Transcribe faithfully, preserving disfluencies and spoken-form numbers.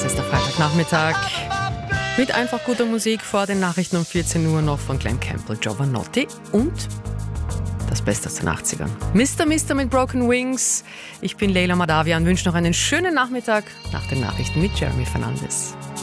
ist der Freitagnachmittag mit einfach guter Musik vor den Nachrichten um vierzehn Uhr noch von Glenn Campbell, Jovanotti und das Beste aus den achtzigern. Mister Mister mit Broken Wings. Ich bin Leila Madawian, wünsche noch einen schönen Nachmittag nach den Nachrichten mit Jeremy Fernandes.